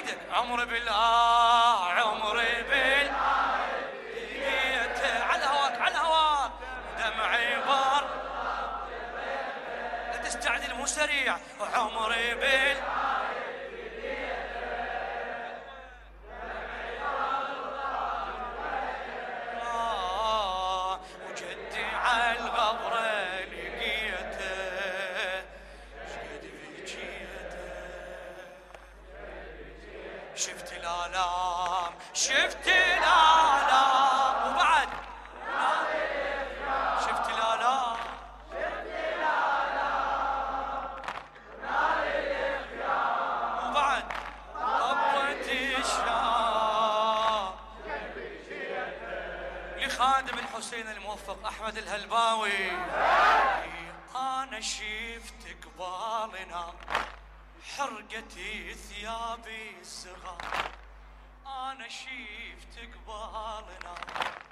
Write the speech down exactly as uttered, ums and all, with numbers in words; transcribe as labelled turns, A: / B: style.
A: ايدك عمري بالله عمري بال على هواك على هواك دمعي بار لا تستعجل مو سريع عمري بال آه وجدي على الغبره لقيته شقد بجيته شفت الآلام شفت الآلام وبعد شفت الآلام وبعد طبت الشام لخادم الحسين الموفق أحمد الهلباوي أنا شفت قبالنا حرقتي ثيابي الصغار أنا شفت قبالنا